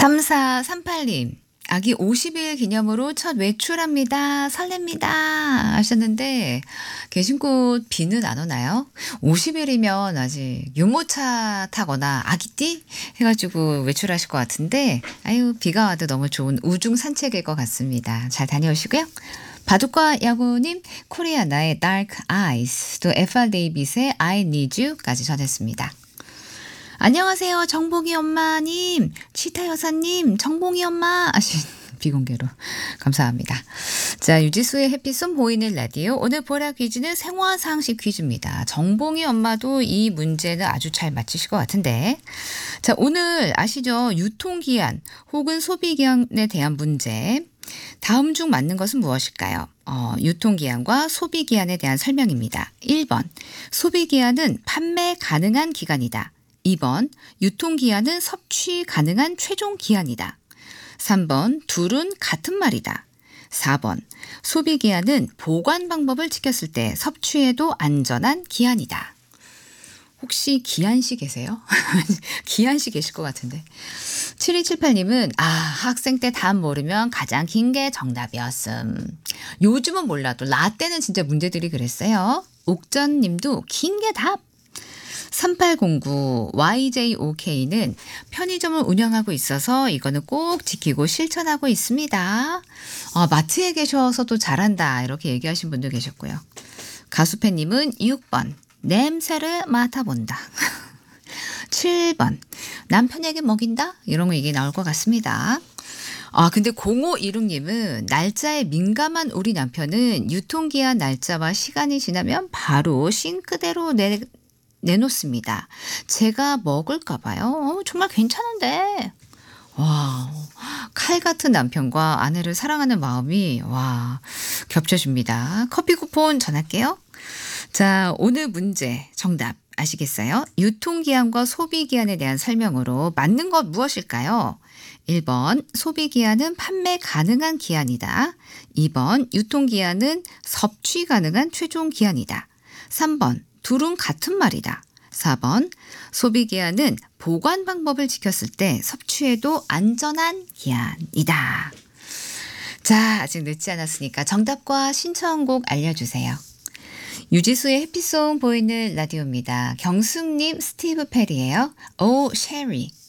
3438님, 아기 50일 기념으로 첫 외출합니다. 설렙니다. 하셨는데, 계신 곳 비는 안 오나요? 50일이면 아직 유모차 타거나 아기띠 해가지고 외출하실 것 같은데, 아유, 비가 와도 너무 좋은 우중 산책일 것 같습니다. 잘 다녀오시고요. 바둑과 야구님, 코리아나의 Dark Eyes, 또 FR 데이빗의 I Need You까지 전했습니다. 안녕하세요. 정봉이 엄마님, 치타 여사님, 정봉이 엄마 하신 비공개로 감사합니다. 자, 유지수의 해피송 보이는 라디오. 오늘 보라 퀴즈는 생활상식 퀴즈입니다. 정봉이 엄마도 이 문제는 아주 잘 맞히실 것 같은데. 자, 오늘 아시죠? 유통기한 혹은 소비기한에 대한 문제. 다음 중 맞는 것은 무엇일까요? 유통기한과 소비기한에 대한 설명입니다. 1번, 소비기한은 판매 가능한 기간이다. 2번, 유통기한은 섭취 가능한 최종 기한이다. 3번, 둘은 같은 말이다. 4번, 소비기한은 보관 방법을 지켰을 때 섭취해도 안전한 기한이다. 혹시 기한씨 계세요? 기한씨 계실 것 같은데. 7278님은 학생 때 답 모르면 가장 긴 게 정답이었음. 요즘은 몰라도 라떼는 진짜 문제들이 그랬어요. 옥전님도 긴 게 답. 3809 YJOK는 편의점을 운영하고 있어서 이거는 꼭 지키고 실천하고 있습니다. 마트에 계셔서도 잘한다 이렇게 얘기하신 분도 계셨고요. 가수팬님은 6번 냄새를 맡아본다. 7번 남편에게 먹인다 이런 얘기 나올 것 같습니다. 근데 0516님은 날짜에 민감한 우리 남편은 유통기한 날짜와 시간이 지나면 바로 싱크대로 내놓습니다. 제가 먹을까 봐요. 정말 괜찮은데. 와, 칼 같은 남편과 아내를 사랑하는 마음이 겹쳐집니다. 커피 쿠폰 전할게요. 자, 오늘 문제 정답 아시겠어요? 유통기한과 소비기한에 대한 설명으로 맞는 것 무엇일까요? 1번 소비기한은 판매 가능한 기한이다. 2번 유통기한은 섭취 가능한 최종 기한이다. 3번 둘은 같은 말이다. 4번 소비기한은 보관 방법을 지켰을 때 섭취해도 안전한 기한이다. 자, 아직 늦지 않았으니까 정답과 신청곡 알려주세요. 유지수의 해피송 보이는 라디오입니다. 경숙님 스티브 페리예요. 오 셰리.